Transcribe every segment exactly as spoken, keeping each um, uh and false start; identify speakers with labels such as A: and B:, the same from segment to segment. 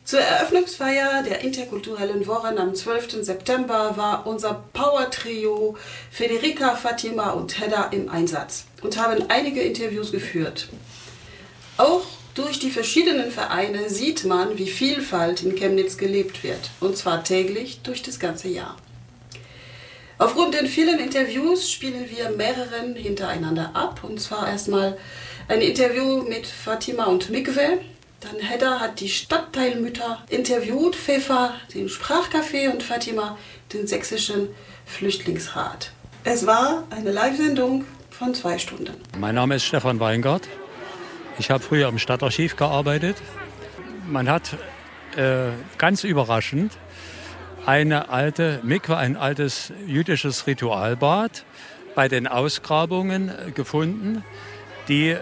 A: Zur Eröffnungsfeier der interkulturellen Wochen am zwölften September war unser Power-Trio Federica, Fatima und Hedda im Einsatz und haben einige Interviews geführt. Auch durch die verschiedenen Vereine sieht man, wie Vielfalt in Chemnitz gelebt wird, und zwar täglich durch das ganze Jahr. Aufgrund der vielen Interviews spielen wir mehreren hintereinander ab, und zwar erstmal ein Interview mit Fatima und Mikwe. Dann Hedda hat die Stadtteilmütter interviewt, Fefa den Sprachcafé und Fatima den sächsischen Flüchtlingsrat. Es war eine Live-Sendung von zwei Stunden.
B: Mein Name ist Stefan Weingart. Ich habe früher im Stadtarchiv gearbeitet. Man hat äh, ganz überraschend eine alte Mikwe, ein altes jüdisches Ritualbad bei den Ausgrabungen gefunden, die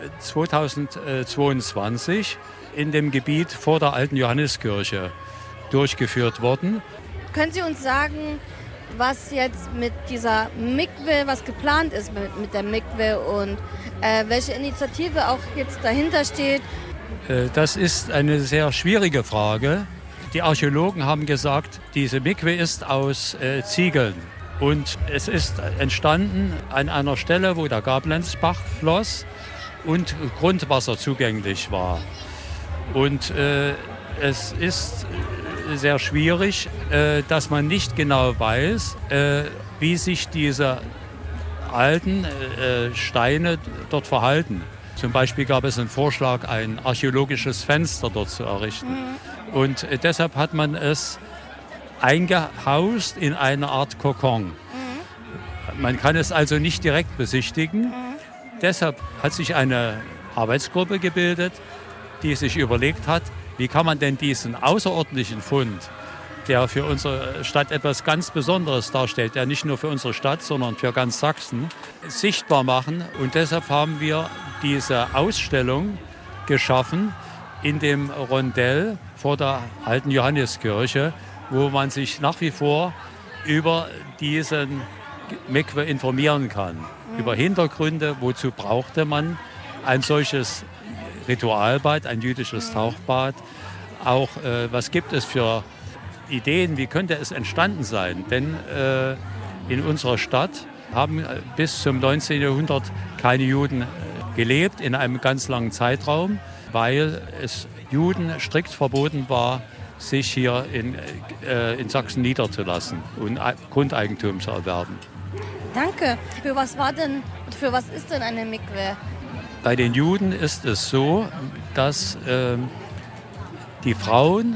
B: zweitausendzweiundzwanzig in dem Gebiet vor der alten Johanneskirche durchgeführt wurden.
C: Können Sie uns sagen, was jetzt mit dieser Mikwe, was geplant ist mit, mit der Mikwe und äh, welche Initiative auch jetzt dahinter steht?
B: Äh, das ist eine sehr schwierige Frage. Die Archäologen haben gesagt, diese Mikwe ist aus äh, Ziegeln. Und es ist entstanden an einer Stelle, wo der Gablenzbach floss und Grundwasser zugänglich war. Und äh, es ist sehr schwierig, äh, dass man nicht genau weiß, äh, wie sich diese alten äh, Steine dort verhalten. Zum Beispiel gab es einen Vorschlag, ein archäologisches Fenster dort zu errichten. Mhm. Und äh, deshalb hat man es eingehaust in eine Art Kokon. Mhm. Man kann es also nicht direkt besichtigen. Mhm. Deshalb hat sich eine Arbeitsgruppe gebildet, die sich überlegt hat, wie kann man denn diesen außerordentlichen Fund, der für unsere Stadt etwas ganz Besonderes darstellt, der nicht nur für unsere Stadt, sondern für ganz Sachsen, sichtbar machen. Und deshalb haben wir diese Ausstellung geschaffen in dem Rondell vor der alten Johanneskirche, wo man sich nach wie vor über diesen Mikwe informieren kann. Mhm. Über Hintergründe, wozu brauchte man ein solches Ritualbad, ein jüdisches Tauchbad. Auch äh, was gibt es für Ideen, wie könnte es entstanden sein? Denn äh, in unserer Stadt haben bis zum neunzehnten Jahrhundert keine Juden gelebt, in einem ganz langen Zeitraum, weil es Juden strikt verboten war, sich hier in, äh, in Sachsen niederzulassen und Grundeigentum zu erwerben.
C: Danke. Für was war denn, für was ist denn eine Mikwe?
B: Bei den Juden ist es so, dass äh, die Frauen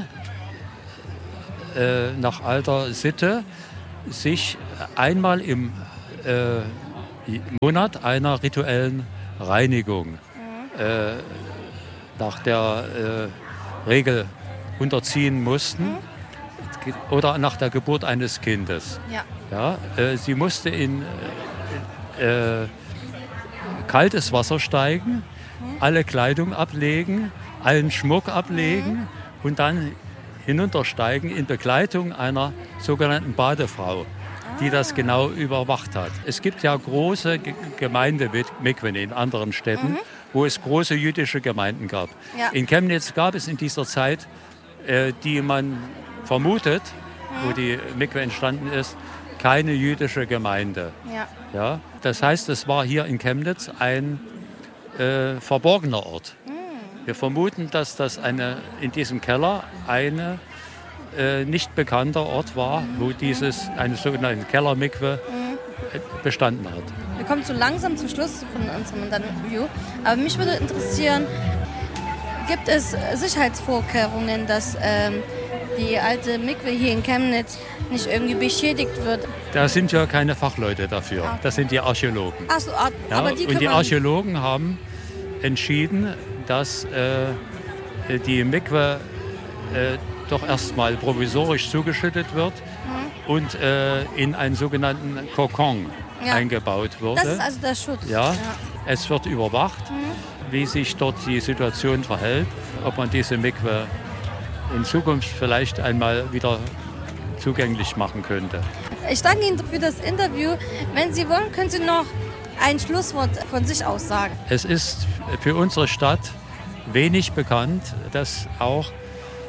B: äh, nach alter Sitte sich einmal im äh, Monat einer rituellen Reinigung mhm. äh, nach der äh, Regel unterziehen mussten mhm. oder nach der Geburt eines Kindes. Ja. Ja, äh, sie musste in äh, kaltes Wasser steigen, alle Kleidung ablegen, allen Schmuck ablegen mhm. und dann hinuntersteigen in Begleitung einer sogenannten Badefrau, die das genau überwacht hat. Es gibt ja große Gemeindemikwen in anderen Städten, mhm. wo es große jüdische Gemeinden gab. Ja. In Chemnitz gab es in dieser Zeit, äh, die man vermutet, mhm. wo die Mikwe entstanden ist, keine jüdische Gemeinde. Ja. Ja, das heißt, es war hier in Chemnitz ein äh, verborgener Ort. Mm. Wir vermuten, dass das eine, in diesem Keller ein äh, nicht bekannter Ort war, mm. wo dieses, eine sogenannte Kellermikwe mm. bestanden hat.
C: Wir kommen so langsam zum Schluss von unserem Interview. Aber mich würde interessieren, gibt es Sicherheitsvorkehrungen, dass ähm, die alte Mikwe hier in Chemnitz nicht irgendwie beschädigt wird?
B: Da sind ja keine Fachleute dafür. Ah. Das sind die Archäologen.
C: Ach so, aber
B: ja,
C: die
B: und die Archäologen haben entschieden, dass äh, die Mikwe äh, doch erstmal provisorisch zugeschüttet wird mhm. und äh, in einen sogenannten Kokon ja. eingebaut wurde.
C: Das ist also der Schutz.
B: Ja, ja. Es wird überwacht, mhm. wie sich dort die Situation verhält, ob man diese Mikwe in Zukunft vielleicht einmal wieder zugänglich machen könnte.
C: Ich danke Ihnen für das Interview. Wenn Sie wollen, können Sie noch ein Schlusswort von sich aus sagen.
B: Es ist für unsere Stadt wenig bekannt, dass auch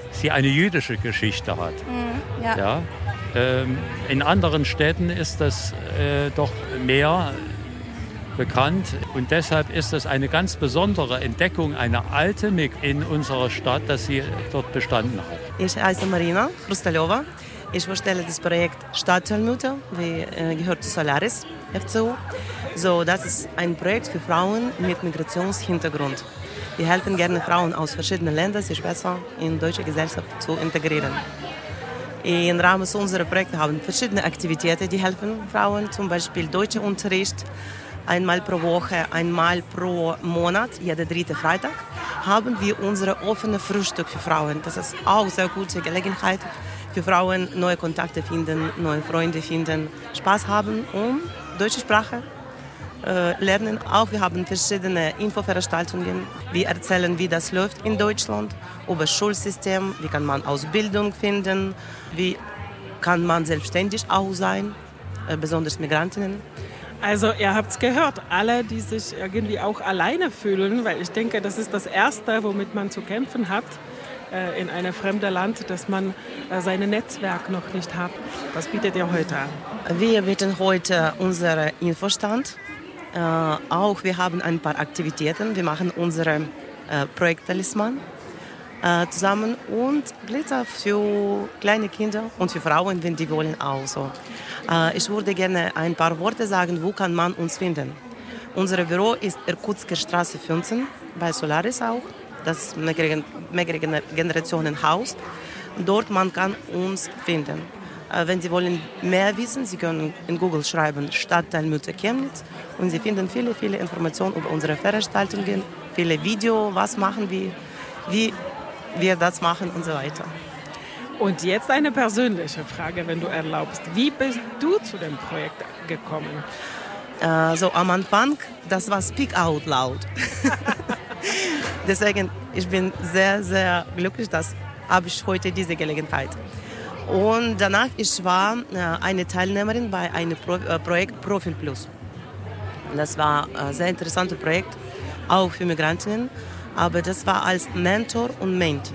B: sie eine jüdische Geschichte hat.
C: Mhm, ja.
B: Ja? Ähm, in anderen Städten ist das äh, doch mehr bekannt und deshalb ist es eine ganz besondere Entdeckung, eine alte Mikwe in unserer Stadt, dass sie dort bestanden hat.
D: Ich heiße Marina Chrustalova. Ich vorstelle das Projekt Stadtteilmütter, wie äh, gehört zu Solaris F C U. So, das ist ein Projekt für Frauen mit Migrationshintergrund. Wir helfen gerne Frauen aus verschiedenen Ländern, sich besser in die deutsche Gesellschaft zu integrieren. Im Rahmen unserer Projekte haben wir verschiedene Aktivitäten, die helfen Frauen, zum Beispiel deutscher Unterricht. Einmal pro Woche, einmal pro Monat, jeder dritte Freitag, haben wir unsere offene Frühstück für Frauen. Das ist auch eine sehr gute Gelegenheit für Frauen, neue Kontakte finden, neue Freunde finden, Spaß haben und deutsche Sprache äh, lernen. Auch wir haben verschiedene Infoveranstaltungen. Wir erzählen, wie das läuft in Deutschland, über das Schulsystem, wie kann man Ausbildung finden, wie kann man selbstständig auch sein, äh, besonders Migrantinnen.
E: Also ihr habt es gehört, alle, die sich irgendwie auch alleine fühlen, weil ich denke, das ist das Erste, womit man zu kämpfen hat äh, in einem fremden Land, dass man äh, sein Netzwerk noch nicht hat. Was bietet ihr heute an?
D: Wir bieten heute unseren Infostand. Äh, auch wir haben ein paar Aktivitäten. Wir machen unsere äh, Projekt-Talisman äh, zusammen und Glitzer für kleine Kinder und für Frauen, wenn die wollen auch so. Ich würde gerne ein paar Worte sagen, wo kann man uns finden. Unser Büro ist Irkutsker Straße fünfzehn, bei Solaris auch, das mehrere Generationen Haus. Dort man kann uns finden. Wenn Sie wollen mehr wissen, Sie können in Google schreiben Stadtteilmütter Chemnitz und Sie finden viele, viele Informationen über unsere Veranstaltungen, viele Videos, was machen wir, wie wir das machen und so weiter.
E: Und jetzt eine persönliche Frage, wenn du erlaubst. Wie bist du zu dem Projekt gekommen?
D: Äh, so am Anfang, das war Speak Out Loud. Deswegen, ich bin sehr, sehr glücklich, dass habe ich heute diese Gelegenheit. Und danach, ich war äh, eine Teilnehmerin bei einem Pro äh, Projekt Profil Plus. Das war ein sehr interessantes Projekt, auch für Migrantinnen, aber das war als Mentor und Mentee.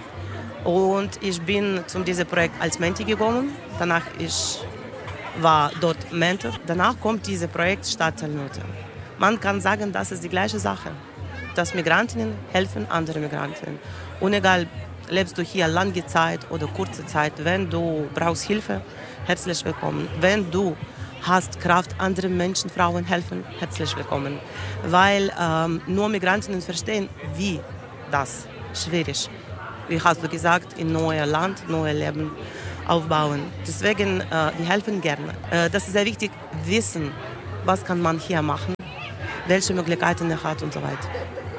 D: Und ich bin zu diesem Projekt als Mentee gekommen. Danach ich war dort Mentor. Danach kommt dieses Projekt Stadtteilmütter. Man kann sagen, das ist die gleiche Sache. Dass Migrantinnen helfen anderen Migrantinnen. Und egal, lebst du hier lange Zeit oder kurze Zeit, wenn du brauchst Hilfe, herzlich willkommen. Wenn du hast Kraft, anderen Menschen, Frauen helfen, herzlich willkommen. Weil ähm, nur Migrantinnen verstehen, wie das schwierig ist. Wie hast du gesagt, in neues Land, neues Leben aufbauen. Deswegen, äh, wir helfen gerne. Äh, das ist sehr wichtig, wissen, was kann man hier machen, welche Möglichkeiten er hat und so weiter.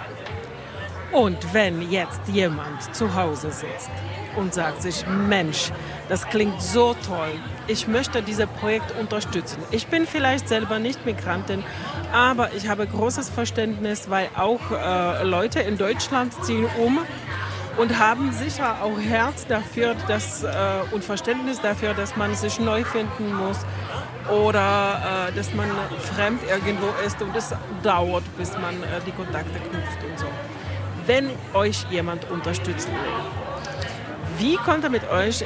E: Und wenn jetzt jemand zu Hause sitzt und sagt sich, Mensch, das klingt so toll, ich möchte dieses Projekt unterstützen. Ich bin vielleicht selber nicht Migrantin, aber ich habe großes Verständnis, weil auch äh, Leute in Deutschland ziehen um und haben sicher auch Herz dafür dass, äh, und Verständnis dafür, dass man sich neu finden muss oder äh, dass man fremd irgendwo ist und es dauert, bis man äh, die Kontakte knüpft und so. Wenn euch jemand unterstützen will, wie konnte er mit euch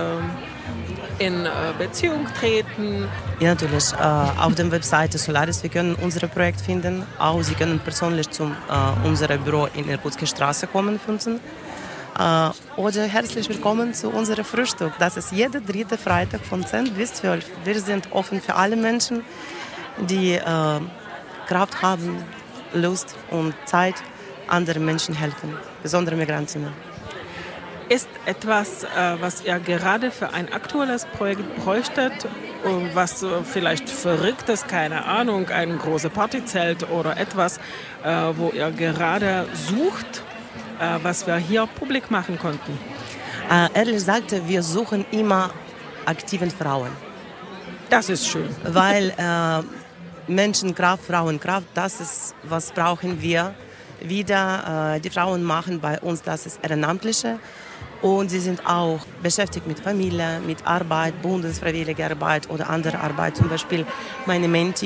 E: äh, in äh, Beziehung treten?
D: Ja, natürlich. Äh, auf der Webseite Solaris, wir können unser Projekt finden. Auch Sie können persönlich zu äh, unserem Büro in Irkutsker Straße kommen, fünfzehn. Äh, oder herzlich willkommen zu unserem Frühstück. Das ist jeder dritte Freitag von zehn bis zwölf. Wir sind offen für alle Menschen, die äh, Kraft haben, Lust und Zeit, anderen Menschen helfen, besonders Migrantinnen.
E: Ist etwas, äh, was ihr gerade für ein aktuelles Projekt bräuchtet, was äh, vielleicht verrückt ist, keine Ahnung, ein großes Partyzelt oder etwas, äh, wo ihr gerade sucht, äh, was wir hier publik machen konnten?
D: Äh, ehrlich gesagt, wir suchen immer aktive Frauen.
E: Das ist schön.
D: Weil äh, Menschenkraft, Frauenkraft, das ist, was brauchen wir wieder. Äh, die Frauen machen bei uns, das ist Ehrenamtliche. Und sie sind auch beschäftigt mit Familie, mit Arbeit, bundesfreiwillige Arbeit oder andere Arbeit. Zum Beispiel meine Mentee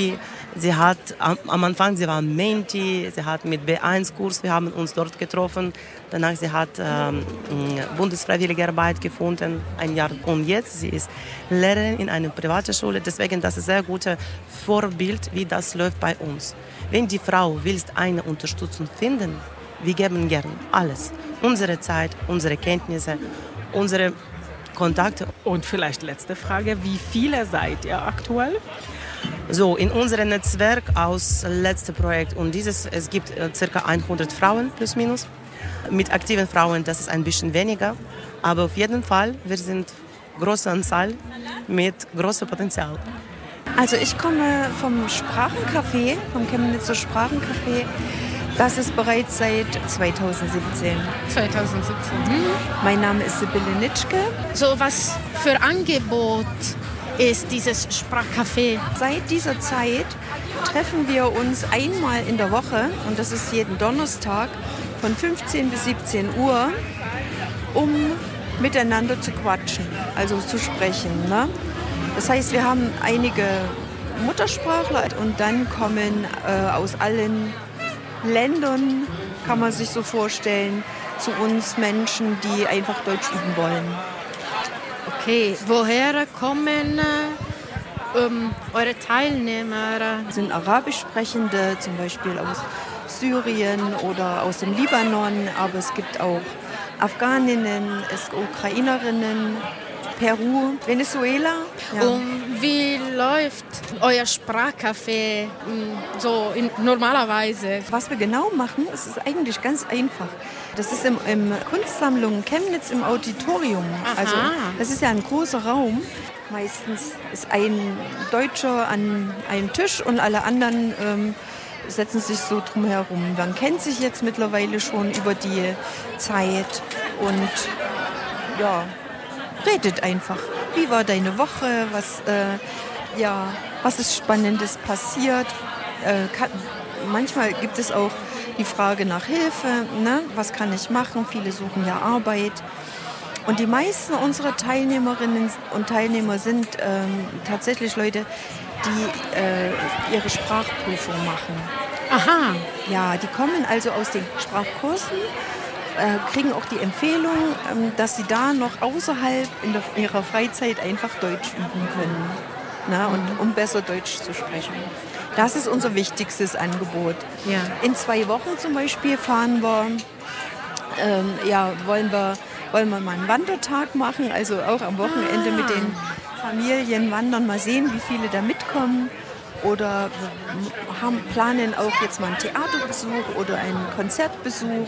D: Sie hat am, am Anfang, sie war Menti, sie hat mit B eins Kurs, wir haben uns dort getroffen. Danach sie hat ähm, bundesfreiwillige Arbeit gefunden, ein Jahr. Und jetzt sie ist Lehrerin in einer privaten Schule. Deswegen das ist ein sehr gutes Vorbild, wie das läuft bei uns. Wenn die Frau willst eine Unterstützung finden, wir geben gern alles. Unsere Zeit, unsere Kenntnisse, unsere Kontakte.
E: Und vielleicht letzte Frage, wie viele seid ihr aktuell?
D: So, in unserem Netzwerk aus letztem Projekt und dieses, es gibt äh, ca. hundert Frauen plus minus. Mit aktiven Frauen, das ist ein bisschen weniger, aber auf jeden Fall, wir sind große Anzahl mit großem Potenzial.
F: Also ich komme vom Sprachencafé, vom Chemnitzer Sprachencafé. Das ist bereits seit zweitausendsiebzehn.
G: zweitausendsiebzehn. Mhm.
F: Mein Name ist Sibylle Nitschke.
G: So was für Angebot ist dieses Sprachcafé?
F: Seit dieser Zeit treffen wir uns einmal in der Woche, und das ist jeden Donnerstag, von fünfzehn bis siebzehn Uhr, um miteinander zu quatschen, also zu sprechen. Ne? Das heißt, wir haben einige Muttersprachler und dann kommen äh, aus allen Ländern, kann man sich so vorstellen, zu uns Menschen, die einfach Deutsch üben wollen.
G: Okay, woher kommen äh, ähm, eure Teilnehmer?
F: Das sind Arabisch sprechende, zum Beispiel aus Syrien oder aus dem Libanon, aber es gibt auch Afghaninnen, es Ukrainerinnen, Peru, Venezuela.
G: Ja. Und wie läuft euer Sprachcafé so in, normalerweise?
F: Was wir genau machen, ist, ist eigentlich ganz einfach. Das ist im, im Kunstsammlung Chemnitz im Auditorium.
G: Aha.
F: Also das ist ja ein großer Raum. Meistens ist ein Deutscher an einem Tisch und alle anderen ähm, setzen sich so drumherum. Man kennt sich jetzt mittlerweile schon über die Zeit und ja, redet einfach. Wie war deine Woche? Was, äh, ja, was ist Spannendes passiert? Äh, kann, manchmal gibt es auch die Frage nach Hilfe. Ne? Was kann ich machen? Viele suchen ja Arbeit. Und die meisten unserer Teilnehmerinnen und Teilnehmer sind ähm, tatsächlich Leute, die äh, ihre Sprachprüfung machen.
G: Aha.
F: Ja, die kommen also aus den Sprachkursen, äh, kriegen auch die Empfehlung, ähm, dass sie da noch außerhalb in der, ihrer Freizeit einfach Deutsch üben können, na, und, um besser Deutsch zu sprechen. Das ist unser wichtigstes Angebot.
G: Ja.
F: In zwei Wochen zum Beispiel fahren wir, ähm, ja, wollen wir, wollen wir mal einen Wandertag machen, also auch am Wochenende ah. mit den Familien wandern, mal sehen, wie viele da mitkommen. Oder haben, planen auch jetzt mal einen Theaterbesuch oder einen Konzertbesuch.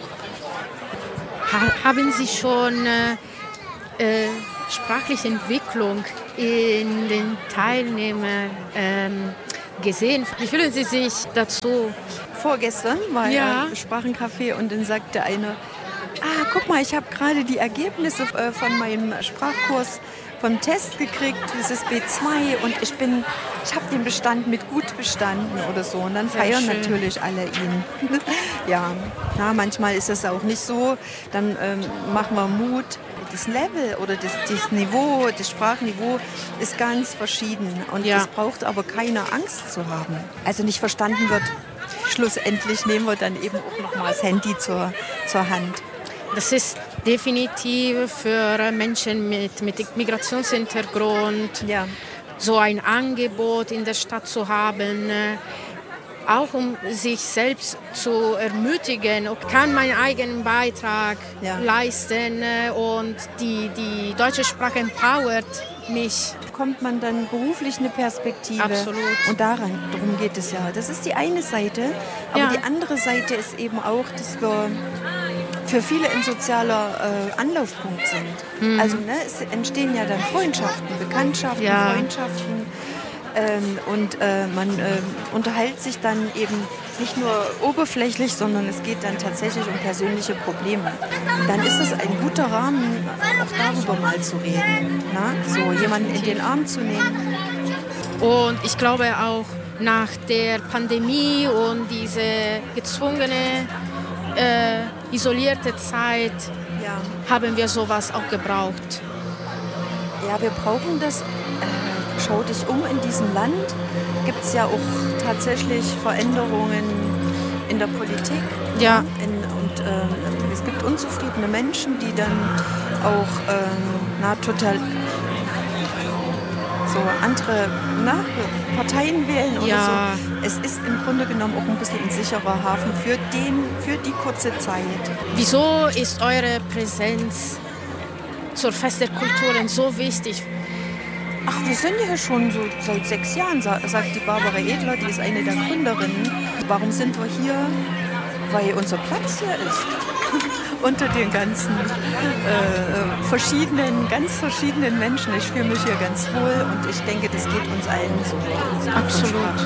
G: Ha, haben Sie schon äh, äh, sprachliche Entwicklung in den Teilnehmern ähm, gesehen? Wie fühlen Sie sich dazu?
F: Vorgestern war
G: ja
F: ein Sprachencafé und dann sagte einer, ah, guck mal, ich habe gerade die Ergebnisse äh, von meinem Sprachkurs vom Test gekriegt, das ist B zwei und ich bin, ich habe den Bestand mit gut bestanden oder so und dann feiern natürlich alle ihn. Ja, na, manchmal ist das auch nicht so, dann ähm, machen wir Mut. Das Level oder das, das Niveau, das Sprachniveau ist ganz verschieden und
G: ja.
F: es braucht aber keine Angst zu haben. Also nicht verstanden wird, schlussendlich nehmen wir dann eben auch noch mal das Handy zur, zur Hand.
G: Das ist definitiv für Menschen mit, mit Migrationshintergrund
F: ja.
G: so ein Angebot in der Stadt zu haben, auch um sich selbst zu ermutigen, kann meinen eigenen Beitrag ja. leisten und die, die deutsche Sprache empowert mich.
F: Bekommt man dann beruflich eine Perspektive.
G: Absolut.
F: Und daran, darum geht es ja. Das ist die eine Seite, aber
G: ja.
F: die andere Seite ist eben auch, dass wir für viele ein sozialer äh, Anlaufpunkt sind. Mhm. Also ne, es entstehen ja dann Freundschaften, Bekanntschaften,
G: ja.
F: Freundschaften ähm, und äh, man äh, unterhält sich dann eben nicht nur oberflächlich, sondern es geht dann tatsächlich um persönliche Probleme. Dann ist es ein guter Rahmen, auch darüber mal zu reden, na? So jemanden in den Arm zu nehmen.
G: Und ich glaube auch nach der Pandemie und diese gezwungene Äh, isolierte Zeit ja. haben wir sowas auch gebraucht.
F: Ja, wir brauchen das. Äh, schau dich um in diesem Land. Gibt es ja auch tatsächlich Veränderungen in der Politik.
G: Ja.
F: In, und ähm, es gibt unzufriedene Menschen, die dann auch ähm, na, total so andere na, Parteien wählen oder
G: Ja.
F: so. Es ist im Grunde genommen auch ein bisschen ein sicherer Hafen für, den, für die kurze Zeit.
G: Wieso ist eure Präsenz zur Fest der Kulturen so wichtig?
F: Ach, wir sind ja schon so seit sechs Jahren, sa- sagt die Barbara Edler, die ist eine der Gründerinnen. Warum sind wir hier? Weil unser Platz hier ist. Unter den ganzen äh, verschiedenen, ganz verschiedenen Menschen. Ich fühle mich hier ganz wohl und ich denke, das geht uns allen so.
G: Absolut.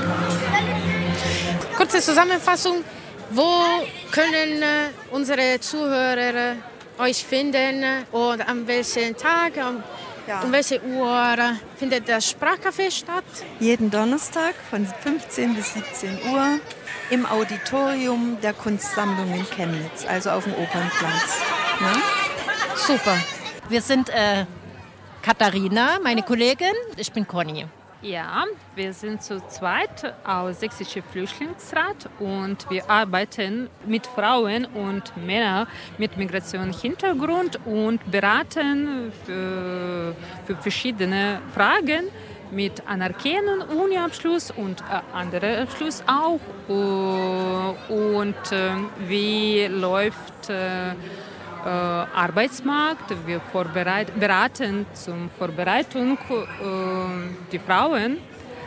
G: Kurze Zusammenfassung. Wo können äh, unsere Zuhörer äh, euch finden und an welchen Tag, um,
F: Ja.
G: um welche Uhr äh, findet das Sprachcafé statt?
F: Jeden Donnerstag von fünfzehn bis siebzehn Uhr im Auditorium der Kunstsammlung in Chemnitz, also auf dem Opernplatz. Na?
G: Super.
H: Wir sind äh, Katharina, meine Kollegin. Ich bin Conny.
I: Ja, wir sind zu zweit aus Sächsischen Flüchtlingsrat und wir arbeiten mit Frauen und Männern mit Migrationshintergrund und beraten für, für verschiedene Fragen mit Anerkennung, Uni-Abschluss und äh, andere Abschluss auch. Uh, und äh, wie läuft äh, äh, Arbeitsmarkt? Wir vorbereit- beraten zur Vorbereitung äh, die Frauen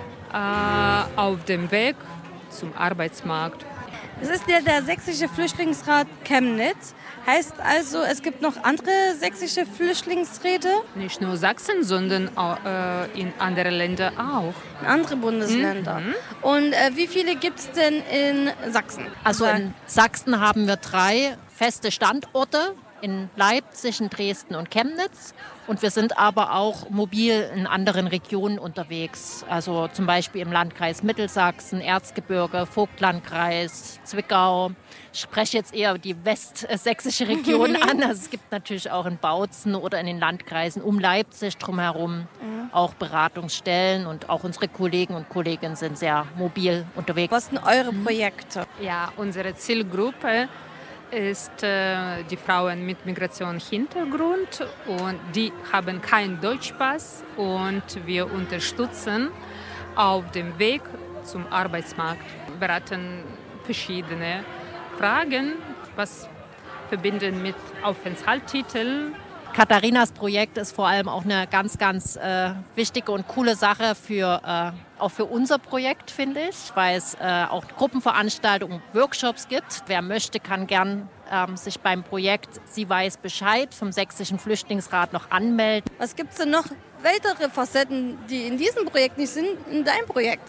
I: äh, auf dem Weg zum Arbeitsmarkt.
C: Es ist ja der Sächsische Flüchtlingsrat Chemnitz. Heißt also, es gibt noch andere sächsische Flüchtlingsräte?
I: Nicht nur Sachsen, sondern auch, äh, in anderen Ländern auch.
C: In andere Bundesländer.
I: Mhm.
C: Und äh, wie viele gibt es denn in Sachsen?
H: Also in Sachsen haben wir drei feste Standorte. In Leipzig, in Dresden und Chemnitz. Und wir sind aber auch mobil in anderen Regionen unterwegs. Also zum Beispiel im Landkreis Mittelsachsen, Erzgebirge, Vogtlandkreis, Zwickau. Ich spreche jetzt eher die westsächsische Region an. Also es gibt natürlich auch in Bautzen oder in den Landkreisen um Leipzig drumherum auch Beratungsstellen. Und auch unsere Kollegen und Kolleginnen sind sehr mobil unterwegs.
C: Was sind eure Projekte?
I: Ja, unsere Zielgruppe ist äh, die Frauen mit Migrationshintergrund und die haben keinen Deutschpass und wir unterstützen auf dem Weg zum Arbeitsmarkt. Wir beraten verschiedene Fragen, was verbinden mit Aufenthaltstitel.
H: Katharinas Projekt ist vor allem auch eine ganz, ganz äh, wichtige und coole Sache für, äh, auch für unser Projekt, finde ich, weil es äh, auch Gruppenveranstaltungen, Workshops gibt. Wer möchte, kann gern ähm, sich beim Projekt Sie weiß Bescheid vom Sächsischen Flüchtlingsrat noch anmelden.
C: Was gibt es denn noch weitere Facetten, die in diesem Projekt nicht sind, in deinem Projekt?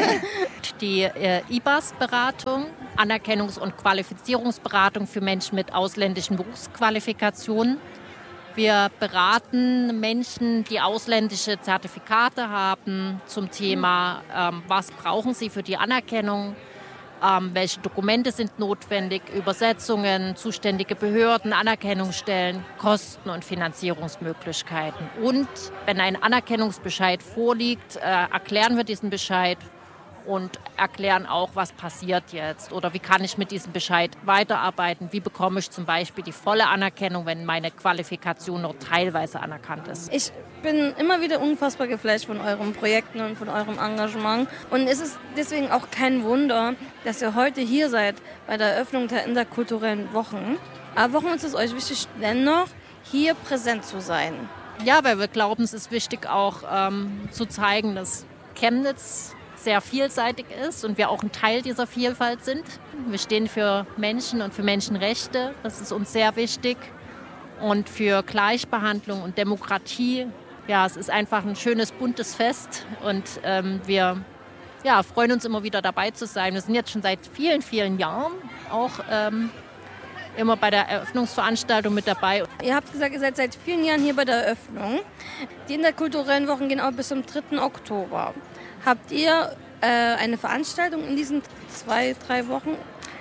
H: Die äh, I B A S-Beratung, Anerkennungs- und Qualifizierungsberatung für Menschen mit ausländischen Berufsqualifikationen. Wir beraten Menschen, die ausländische Zertifikate haben, zum Thema, ähm, was brauchen sie für die Anerkennung, ähm, welche Dokumente sind notwendig, Übersetzungen, zuständige Behörden, Anerkennungsstellen, Kosten und Finanzierungsmöglichkeiten. Und wenn ein Anerkennungsbescheid vorliegt, äh, erklären wir diesen Bescheid und erklären auch, was passiert jetzt oder wie kann ich mit diesem Bescheid weiterarbeiten, wie bekomme ich zum Beispiel die volle Anerkennung, wenn meine Qualifikation nur teilweise anerkannt ist.
C: Ich bin immer wieder unfassbar geflasht von euren Projekten und von eurem Engagement und es ist deswegen auch kein Wunder, dass ihr heute hier seid bei der Eröffnung der interkulturellen Wochen. Aber warum ist es euch wichtig, dennoch hier präsent zu sein?
H: Ja, weil wir glauben, es ist wichtig auch ähm, zu zeigen, dass Chemnitz sehr vielseitig ist und wir auch ein Teil dieser Vielfalt sind. Wir stehen für Menschen und für Menschenrechte, das ist uns sehr wichtig. Und für Gleichbehandlung und Demokratie. Ja, es ist einfach ein schönes, buntes Fest und ähm, wir ja, freuen uns immer wieder dabei zu sein. Wir sind jetzt schon seit vielen, vielen Jahren auch ähm, immer bei der Eröffnungsveranstaltung mit dabei.
C: Ihr habt gesagt, ihr seid seit vielen Jahren hier bei der Eröffnung. Die interkulturellen Wochen gehen auch bis zum dritten Oktober. Habt ihr äh, eine Veranstaltung in diesen zwei, drei Wochen?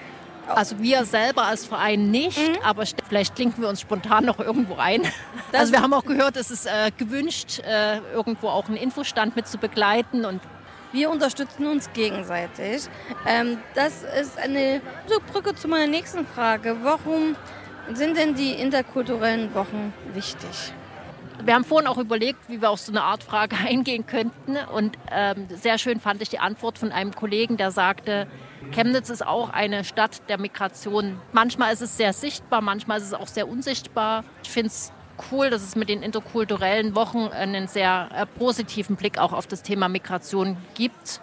H: Also wir selber als Verein nicht, mhm. aber vielleicht klinken wir uns spontan noch irgendwo ein.
C: Das
H: also wir haben auch gehört, es ist äh, gewünscht, äh, irgendwo auch einen Infostand mit zu begleiten. Und
C: wir unterstützen uns gegenseitig. Ähm, das ist eine gute Brücke zu meiner nächsten Frage. Warum sind denn die interkulturellen Wochen wichtig?
H: Wir haben vorhin auch überlegt, wie wir auf so eine Art Frage eingehen könnten. Und ähm, sehr schön fand ich die Antwort von einem Kollegen, der sagte, Chemnitz ist auch eine Stadt der Migration. Manchmal ist es sehr sichtbar, manchmal ist es auch sehr unsichtbar. Ich finde es cool, dass es mit den interkulturellen Wochen einen sehr äh, positiven Blick auch auf das Thema Migration gibt.